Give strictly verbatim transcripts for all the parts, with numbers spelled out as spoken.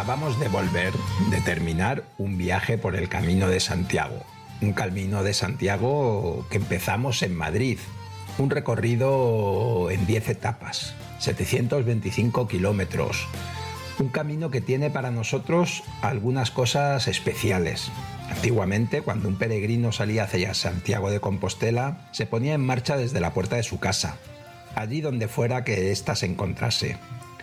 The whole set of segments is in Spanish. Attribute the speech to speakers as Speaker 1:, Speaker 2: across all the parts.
Speaker 1: Acabamos de volver de terminar un viaje por el Camino de Santiago. Un Camino de Santiago que empezamos en Madrid. Un recorrido en diez etapas, setecientos veinticinco kilómetros. Un camino que tiene para nosotros algunas cosas especiales. Antiguamente, cuando un peregrino salía hacia Santiago de Compostela, se ponía en marcha desde la puerta de su casa, allí donde fuera que ésta se encontrase.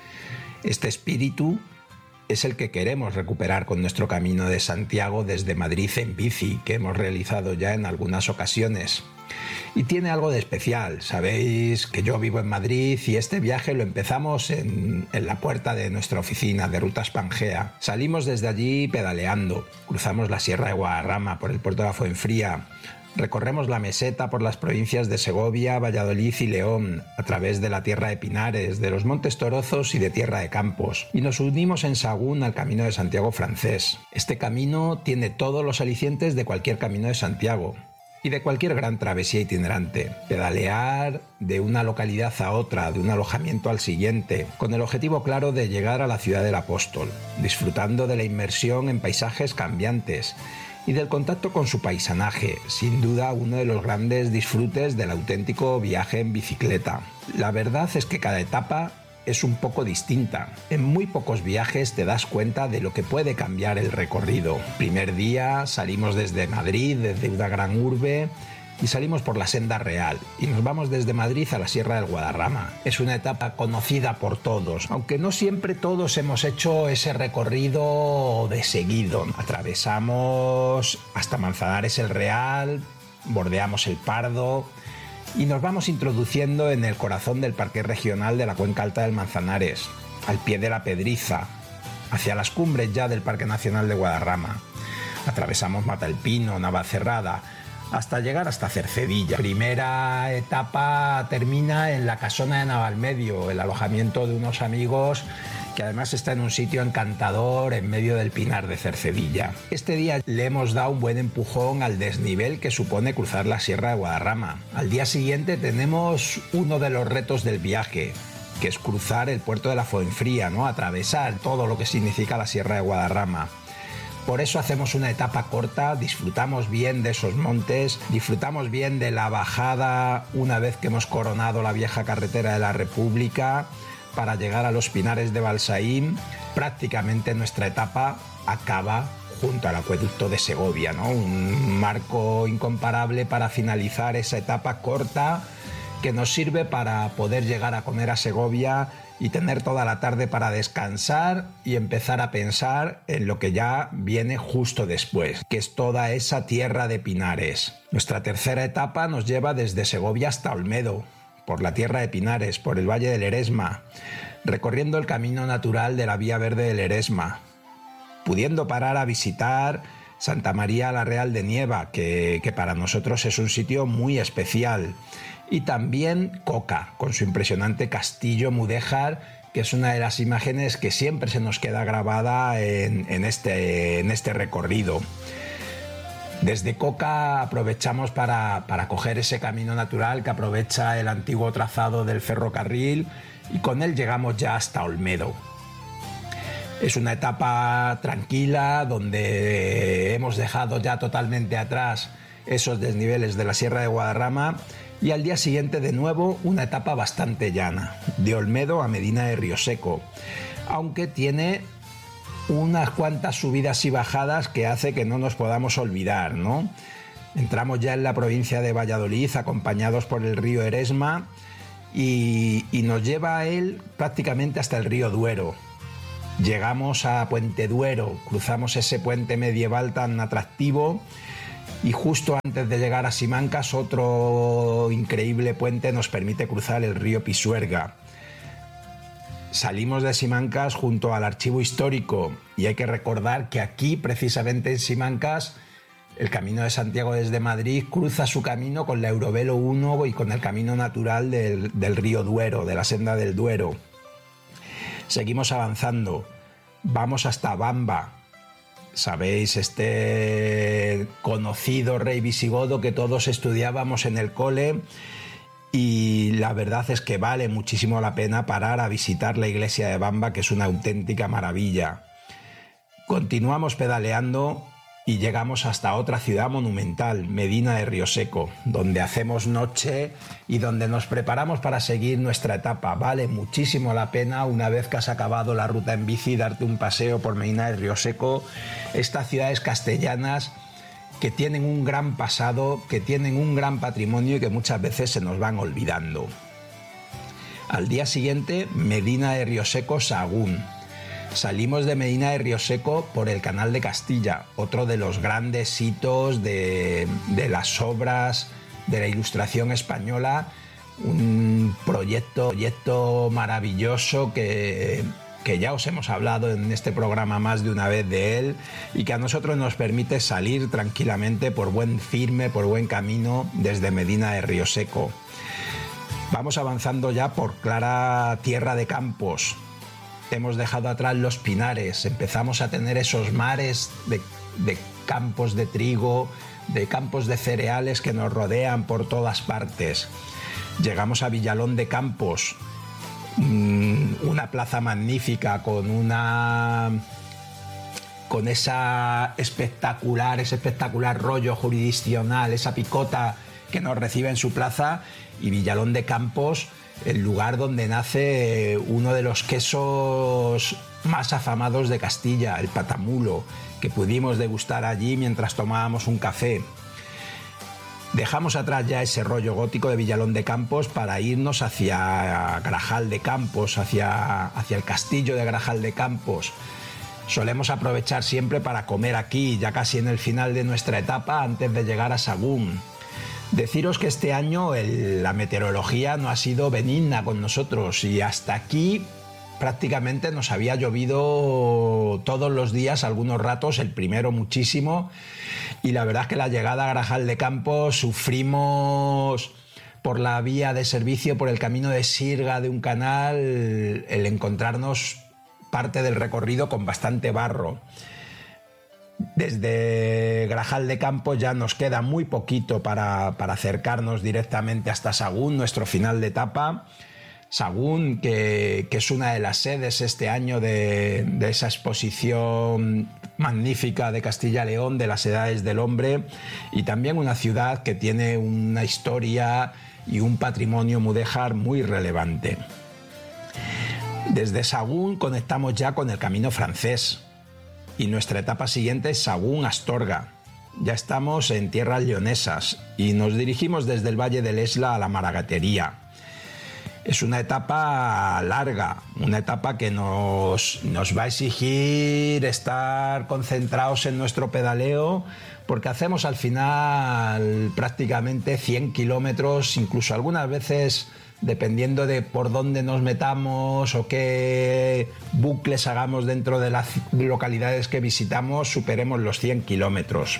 Speaker 1: Este espíritu es el que queremos recuperar con nuestro Camino de Santiago desde Madrid en bici, que hemos realizado ya en algunas ocasiones. Y tiene algo de especial. Sabéis que yo vivo en Madrid y este viaje lo empezamos en, en la puerta de nuestra oficina de Rutas Pangea. Salimos desde allí pedaleando, cruzamos la Sierra de Guadarrama por el puerto de la Fuenfría, recorremos la meseta por las provincias de Segovia, Valladolid y León, a través de la Tierra de Pinares, de los Montes Torozos y de Tierra de Campos, y nos unimos en Sagún al Camino de Santiago francés. Este camino tiene todos los alicientes de cualquier Camino de Santiago y de cualquier gran travesía itinerante. Pedalear de una localidad a otra, de un alojamiento al siguiente, con el objetivo claro de llegar a la ciudad del apóstol, disfrutando de la inmersión en paisajes cambiantes y del contacto con su paisanaje, sin duda uno de los grandes disfrutes del auténtico viaje en bicicleta. La verdad es que cada etapa es un poco distinta. En muy pocos viajes te das cuenta de lo que puede cambiar el recorrido. Primer día salimos desde Madrid, desde una gran urbe, y salimos por la Senda Real y nos vamos desde Madrid a la Sierra del Guadarrama. Es una etapa conocida por todos, aunque no siempre todos hemos hecho ese recorrido de seguido. Atravesamos hasta Manzanares el Real, bordeamos el Pardo y nos vamos introduciendo en el corazón del Parque Regional de la Cuenca Alta del Manzanares, al pie de la Pedriza, hacia las cumbres ya del Parque Nacional de Guadarrama. Atravesamos Matalpino, Navacerrada, hasta llegar hasta Cercedilla. Primera etapa termina en la Casona de Navalmedio, el alojamiento de unos amigos que además está en un sitio encantador en medio del Pinar de Cercedilla. Este día le hemos dado un buen empujón al desnivel que supone cruzar la Sierra de Guadarrama. Al día siguiente tenemos uno de los retos del viaje, que es cruzar el puerto de la Fuenfría, ¿no? Atravesar todo lo que significa la Sierra de Guadarrama. Por eso hacemos una etapa corta, disfrutamos bien de esos montes, disfrutamos bien de la bajada una vez que hemos coronado la vieja carretera de la República para llegar a los Pinares de Balsaín. Prácticamente nuestra etapa acaba junto al acueducto de Segovia, ¿no? Un marco incomparable para finalizar esa etapa corta que nos sirve para poder llegar a comer a Segovia y tener toda la tarde para descansar y empezar a pensar en lo que ya viene justo después, que es toda esa tierra de pinares. Nuestra tercera etapa nos lleva desde Segovia hasta Olmedo, por la tierra de Pinares, por el Valle del Eresma, recorriendo el camino natural de la Vía Verde del Eresma, pudiendo parar a visitar Santa María la Real de Nieva, que, que para nosotros es un sitio muy especial, y también Coca, con su impresionante castillo mudéjar, que es una de las imágenes que siempre se nos queda grabada en, en, este, en este recorrido. Desde Coca aprovechamos para, para coger ese camino natural que aprovecha el antiguo trazado del ferrocarril y con él llegamos ya hasta Olmedo. Es una etapa tranquila donde hemos dejado ya totalmente atrás esos desniveles de la Sierra de Guadarrama y al día siguiente de nuevo una etapa bastante llana, de Olmedo a Medina de Rioseco, aunque tiene unas cuantas subidas y bajadas que hace que no nos podamos olvidar, ¿no? Entramos ya en la provincia de Valladolid acompañados por el río Eresma y, y nos lleva a él prácticamente hasta el río Duero. Llegamos a Puente Duero, cruzamos ese puente medieval tan atractivo y justo antes de llegar a Simancas otro increíble puente nos permite cruzar el río Pisuerga. Salimos de Simancas junto al archivo histórico y hay que recordar que aquí, precisamente en Simancas, el Camino de Santiago desde Madrid cruza su camino con la Eurovelo uno y con el camino natural del, del río Duero, de la Senda del Duero. Seguimos avanzando, vamos hasta Bamba. Sabéis, este conocido rey visigodo que todos estudiábamos en el cole, y la verdad es que vale muchísimo la pena parar a visitar la iglesia de Bamba, que es una auténtica maravilla. Continuamos pedaleando y llegamos hasta otra ciudad monumental, Medina de Rioseco, donde hacemos noche y donde nos preparamos para seguir nuestra etapa. Vale muchísimo la pena, una vez que has acabado la ruta en bici, darte un paseo por Medina de Rioseco, estas ciudades castellanas que tienen un gran pasado, que tienen un gran patrimonio y que muchas veces se nos van olvidando. Al día siguiente, Medina de Rioseco, Sahagún. Salimos de Medina de Rioseco por el Canal de Castilla, otro de los grandes hitos de, de las obras de la Ilustración española, un proyecto, proyecto maravilloso que, que ya os hemos hablado en este programa más de una vez de él y que a nosotros nos permite salir tranquilamente por buen firme, por buen camino desde Medina de Rioseco. Vamos avanzando ya por clara tierra de campos. Hemos dejado atrás los pinares, empezamos a tener esos mares de, de campos de trigo, de campos de cereales que nos rodean por todas partes. Llegamos a Villalón de Campos, una plaza magnífica con una con esa espectacular, ese espectacular rollo jurisdiccional, esa picota que nos recibe en su plaza, y Villalón de Campos, el lugar donde nace uno de los quesos más afamados de Castilla, el patamulo, que pudimos degustar allí mientras tomábamos un café. Dejamos atrás ya ese rollo gótico de Villalón de Campos para irnos hacia Grajal de Campos, hacia, hacia el castillo de Grajal de Campos. Solemos aprovechar siempre para comer aquí, ya casi en el final de nuestra etapa, antes de llegar a Sahagún. Deciros que este año el, la meteorología no ha sido benigna con nosotros y hasta aquí prácticamente nos había llovido todos los días, algunos ratos, el primero muchísimo, y la verdad es que la llegada a Grajal de Campos sufrimos por la vía de servicio, por el camino de Sirga de un canal, el encontrarnos parte del recorrido con bastante barro. Desde Grajal de Campos ya nos queda muy poquito para, para acercarnos directamente hasta Sahagún, nuestro final de etapa. Sahagún, que, que es una de las sedes este año de, de esa exposición magnífica de Castilla y León, de las edades del hombre, y también una ciudad que tiene una historia y un patrimonio mudéjar muy relevante. Desde Sahagún conectamos ya con el camino francés. Y nuestra etapa siguiente es Sahagún-Astorga. Ya estamos en tierras leonesas y nos dirigimos desde el Valle del Esla a la Maragatería. Es una etapa larga, una etapa que nos, nos va a exigir estar concentrados en nuestro pedaleo, porque hacemos al final prácticamente cien kilómetros, incluso algunas veces, dependiendo de por dónde nos metamos o qué bucles hagamos dentro de las localidades que visitamos, superemos los cien kilómetros.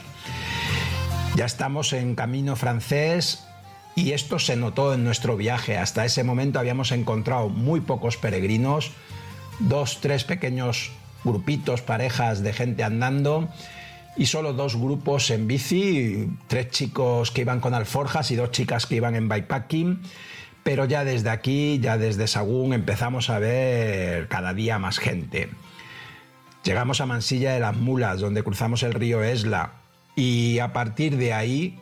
Speaker 1: Ya estamos en camino francés y esto se notó en nuestro viaje. Hasta ese momento habíamos encontrado muy pocos peregrinos, dos, tres pequeños grupitos, parejas de gente andando y solo dos grupos en bici, tres chicos que iban con alforjas y dos chicas que iban en bikepacking. Pero ya desde aquí, ya desde Sahagún, empezamos a ver cada día más gente. Llegamos a Mansilla de las Mulas, donde cruzamos el río Esla, y a partir de ahí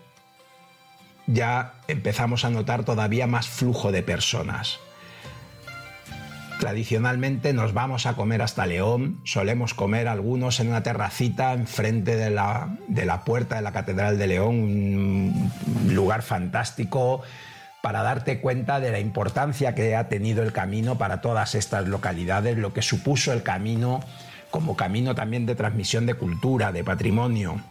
Speaker 1: ya empezamos a notar todavía más flujo de personas. Tradicionalmente nos vamos a comer hasta León, solemos comer algunos en una terracita enfrente de la, de la puerta de la Catedral de León, un lugar fantástico, para darte cuenta de la importancia que ha tenido el camino para todas estas localidades, lo que supuso el camino como camino también de transmisión de cultura, de patrimonio.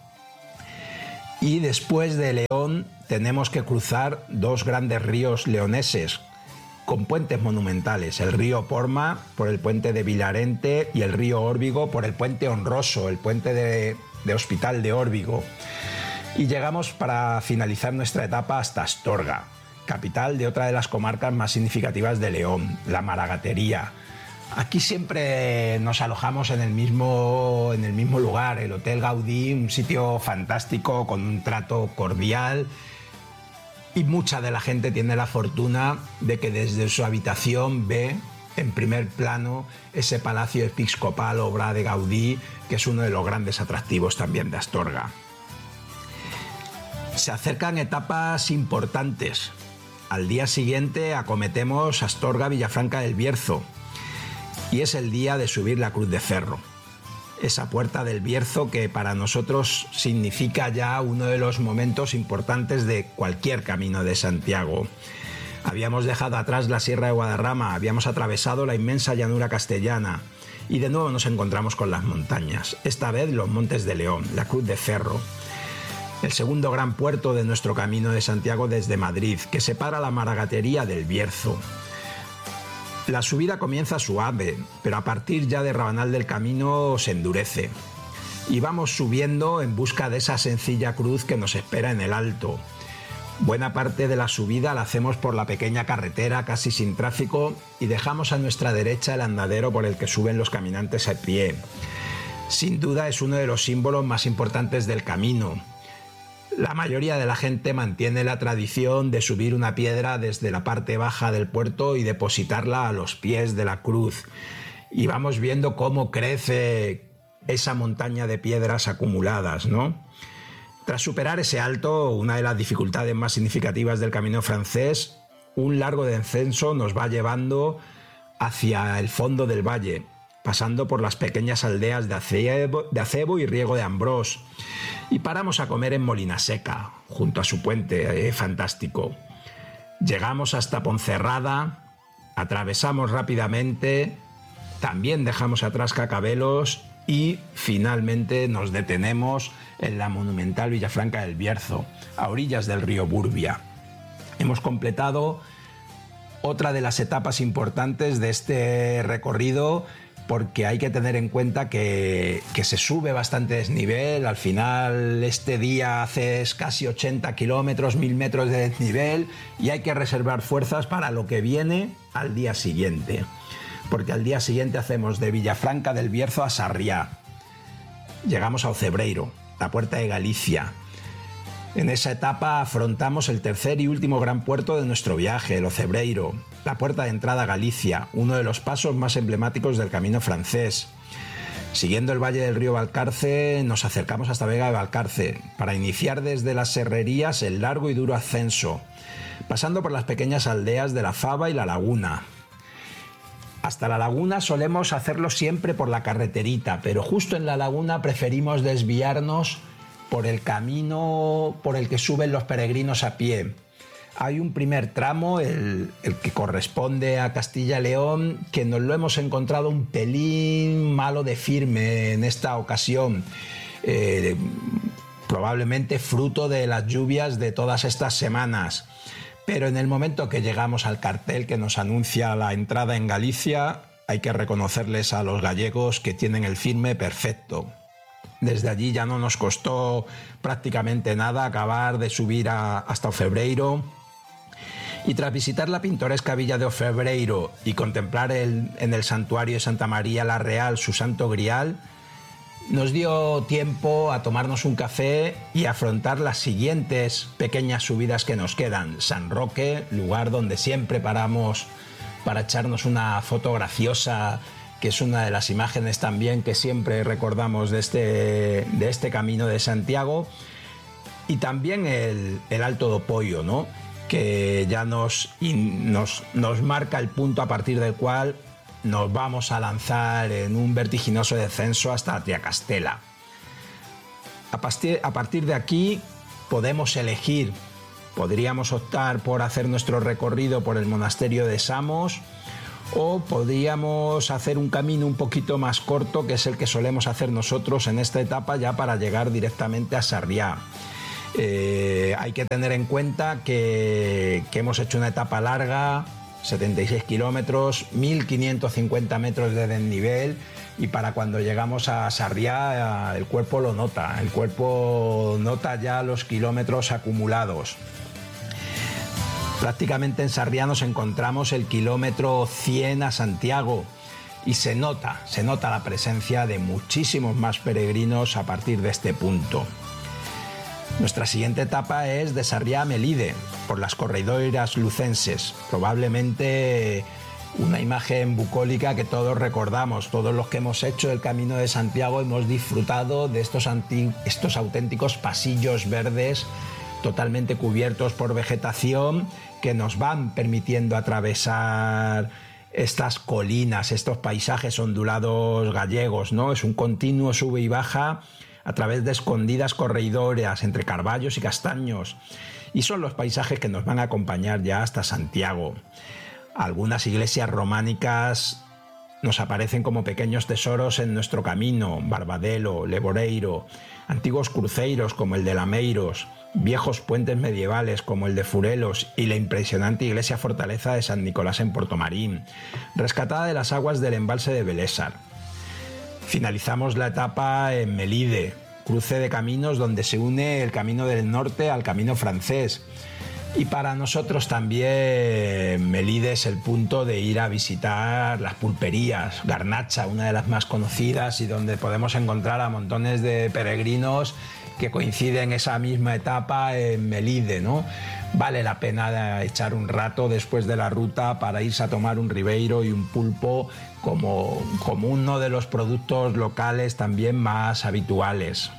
Speaker 1: Y después de León tenemos que cruzar dos grandes ríos leoneses con puentes monumentales, el río Porma por el puente de Vilarente y el río Órbigo por el puente Honroso, el puente de, de Hospital de Órbigo. Y llegamos para finalizar nuestra etapa hasta Astorga, capital de otra de las comarcas más significativas de León, la Maragatería. Aquí siempre nos alojamos en el mismo, en el mismo lugar, el Hotel Gaudí, un sitio fantástico con un trato cordial, y mucha de la gente tiene la fortuna de que desde su habitación ve en primer plano ese palacio episcopal, obra de Gaudí, que es uno de los grandes atractivos también de Astorga. Se acercan etapas importantes. Al día siguiente acometemos Astorga-Villafranca del Bierzo y es el día de subir la Cruz de Ferro. Esa puerta del Bierzo que para nosotros significa ya uno de los momentos importantes de cualquier camino de Santiago. Habíamos dejado atrás la Sierra de Guadarrama, habíamos atravesado la inmensa llanura castellana y de nuevo nos encontramos con las montañas, esta vez los Montes de León, la Cruz de Ferro, el segundo gran puerto de nuestro camino de Santiago desde Madrid, que separa la Maragatería del Bierzo. La subida comienza suave, pero a partir ya de Rabanal del Camino se endurece. Y vamos subiendo en busca de esa sencilla cruz que nos espera en el alto. Buena parte de la subida la hacemos por la pequeña carretera, casi sin tráfico, y dejamos a nuestra derecha el andadero por el que suben los caminantes a pie. Sin duda es uno de los símbolos más importantes del camino. La mayoría de la gente mantiene la tradición de subir una piedra desde la parte baja del puerto y depositarla a los pies de la cruz. Y vamos viendo cómo crece esa montaña de piedras acumuladas, ¿no? Tras superar ese alto, una de las dificultades más significativas del camino francés, un largo descenso nos va llevando hacia el fondo del valle, pasando por las pequeñas aldeas de Acebo, de Acebo y Riego de Ambrós. Y paramos a comer en Molinaseca, junto a su puente, eh, fantástico. Llegamos hasta Ponferrada, atravesamos rápidamente, también dejamos atrás Cacabelos y finalmente nos detenemos en la monumental Villafranca del Bierzo, a orillas del río Burbia. Hemos completado otra de las etapas importantes de este recorrido, porque hay que tener en cuenta que, que se sube bastante desnivel. Al final este día haces casi ochenta kilómetros, mil metros de desnivel y hay que reservar fuerzas para lo que viene al día siguiente, porque al día siguiente hacemos de Villafranca del Bierzo a Sarriá. Llegamos a Ocebreiro, la puerta de Galicia. En esa etapa afrontamos el tercer y último gran puerto de nuestro viaje, el Ocebreiro, la puerta de entrada a Galicia, uno de los pasos más emblemáticos del camino francés. Siguiendo el valle del río Valcarce, nos acercamos hasta Vega de Valcarce, para iniciar desde las Serrerías el largo y duro ascenso, pasando por las pequeñas aldeas de La Fava y La Laguna. Hasta La Laguna solemos hacerlo siempre por la carreterita, pero justo en La Laguna preferimos desviarnos por el camino por el que suben los peregrinos a pie. Hay un primer tramo, el, el que corresponde a Castilla-León, que nos lo hemos encontrado un pelín malo de firme en esta ocasión, eh, probablemente fruto de las lluvias de todas estas semanas. Pero en el momento que llegamos al cartel que nos anuncia la entrada en Galicia, hay que reconocerles a los gallegos que tienen el firme perfecto. Desde allí ya no nos costó prácticamente nada acabar de subir a, hasta Ocebreiro. Y tras visitar la pintoresca villa de Ocebreiro y contemplar el, en el santuario de Santa María la Real su santo grial, nos dio tiempo a tomarnos un café y afrontar las siguientes pequeñas subidas que nos quedan. San Roque, lugar donde siempre paramos para echarnos una foto graciosa, que es una de las imágenes también que siempre recordamos de este, de este camino de Santiago. Y también el, el Alto do Poio, ¿no?, que ya nos, nos, nos marca el punto a partir del cual nos vamos a lanzar en un vertiginoso descenso hasta Triacastela. A partir, a partir de aquí podemos elegir, podríamos optar por hacer nuestro recorrido por el monasterio de Samos, o podríamos hacer un camino un poquito más corto, que es el que solemos hacer nosotros en esta etapa, ya para llegar directamente a Sarriá. Eh, hay que tener en cuenta que, que hemos hecho una etapa larga, setenta y seis kilómetros, mil quinientos cincuenta metros de desnivel, y para cuando llegamos a Sarriá el cuerpo lo nota, el cuerpo nota ya los kilómetros acumulados. Prácticamente en Sarriá nos encontramos el kilómetro cien a Santiago y se nota, se nota la presencia de muchísimos más peregrinos a partir de este punto. Nuestra siguiente etapa es de Sarriá a Melide, por las corredoiras lucenses, probablemente Una imagen bucólica que todos recordamos, todos los que hemos hecho el Camino de Santiago hemos disfrutado de estos, anti, estos auténticos pasillos verdes totalmente cubiertos por vegetación que nos van permitiendo atravesar estas colinas, estos paisajes ondulados gallegos, ¿no? Es un continuo sube y baja a través de escondidas corredoras entre carballos y castaños, y son los paisajes que nos van a acompañar ya hasta Santiago. Algunas iglesias románicas nos aparecen como pequeños tesoros en nuestro camino: Barbadelo, Leboreiro, antiguos cruceiros como el de Lameiros, viejos puentes medievales como el de Furelos y la impresionante iglesia fortaleza de San Nicolás en Portomarín, rescatada de las aguas del embalse de Belésar. Finalizamos la etapa en Melide, cruce de caminos donde se une el camino del norte al camino francés. Y para nosotros también Melide es el punto de ir a visitar las pulperías, Garnacha, una de las más conocidas y donde podemos encontrar a montones de peregrinos que coinciden esa misma etapa en Melide, ¿no? Vale la pena echar un rato después de la ruta para irse a tomar un ribeiro y un pulpo como, como uno de los productos locales también más habituales.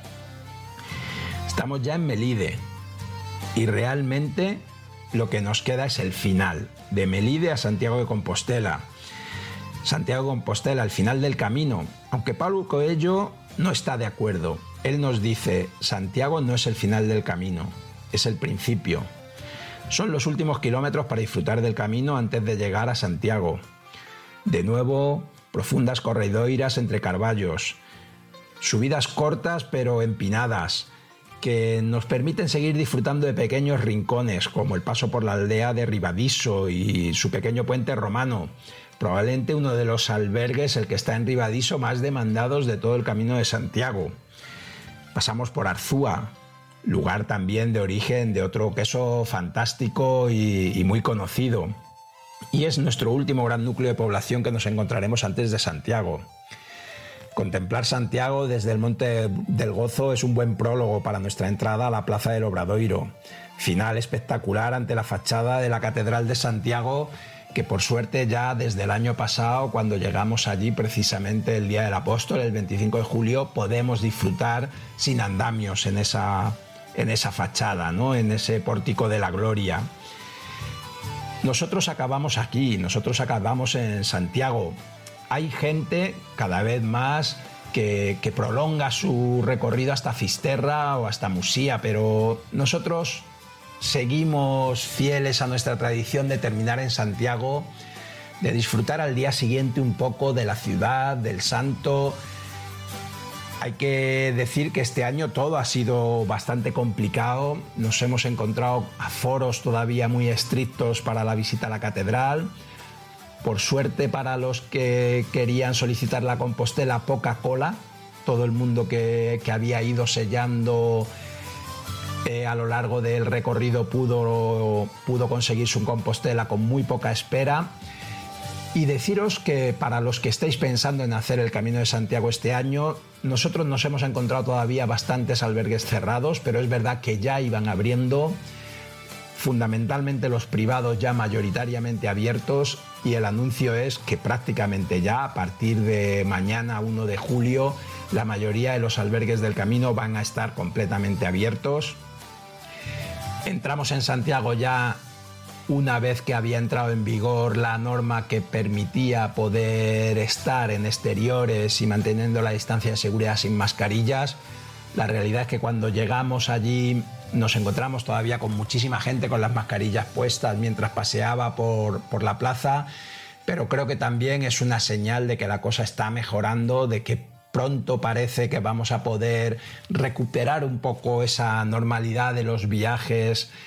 Speaker 1: Estamos ya en Melide y realmente lo que nos queda es el final, de Melide a Santiago de Compostela. Santiago de Compostela, el final del camino, aunque Paulo Coelho no está de acuerdo. Él nos dice: Santiago no es el final del camino, es el principio. Son los últimos kilómetros para disfrutar del camino antes de llegar a Santiago. De nuevo, profundas corredoiras entre carballos, subidas cortas pero empinadas, que nos permiten seguir disfrutando de pequeños rincones, como el paso por la aldea de Ribadiso y su pequeño puente romano, probablemente uno de los albergues, el que está en Ribadiso, más demandados de todo el Camino de Santiago. Pasamos por Arzúa, lugar también de origen de otro queso fantástico y, y muy conocido. Y es nuestro último gran núcleo de población que nos encontraremos antes de Santiago. Contemplar Santiago desde el Monte del Gozo es un buen prólogo para nuestra entrada a la Plaza del Obradoiro. Final espectacular ante la fachada de la Catedral de Santiago, que por suerte ya desde el año pasado, cuando llegamos allí precisamente el Día del Apóstol, el veinticinco de julio, podemos disfrutar sin andamios en esa, en esa fachada, ¿no? En ese pórtico de la gloria. Nosotros acabamos aquí, nosotros acabamos en Santiago. Hay gente cada vez más que, que prolonga su recorrido hasta Fisterra o hasta Musía, pero nosotros seguimos fieles a nuestra tradición de terminar en Santiago, de disfrutar al día siguiente un poco de la ciudad, del santo. Hay que decir que este año todo ha sido bastante complicado. Nos hemos encontrado aforos todavía muy estrictos para la visita a la catedral. Por suerte, para los que querían solicitar la Compostela, poca cola. Todo el mundo que, que había ido sellando eh, a lo largo del recorrido pudo, pudo conseguir su Compostela con muy poca espera. Y deciros que para los que estáis pensando en hacer el Camino de Santiago este año, nosotros nos hemos encontrado todavía bastantes albergues cerrados, pero es verdad que ya iban abriendo, fundamentalmente los privados ya mayoritariamente abiertos, y el anuncio es que prácticamente ya a partir de mañana, primero de julio, la mayoría de los albergues del camino van a estar completamente abiertos. Entramos en Santiago ya una vez que había entrado en vigor la norma que permitía poder estar en exteriores y manteniendo la distancia de seguridad sin mascarillas. La realidad es que cuando llegamos allí nos encontramos todavía con muchísima gente con las mascarillas puestas mientras paseaba por, por la plaza, pero creo que también es una señal de que la cosa está mejorando, de que pronto parece que vamos a poder recuperar un poco esa normalidad de los viajes